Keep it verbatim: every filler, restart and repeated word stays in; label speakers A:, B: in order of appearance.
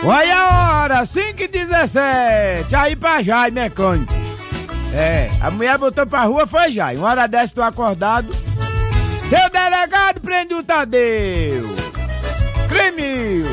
A: Olha a hora, cinco e dezessete, aí pra Jai, mecânico. É, a mulher botou pra rua, foi Jai. Uma hora dessa, tô acordado. Seu delegado, prende o Tadeu. Crime!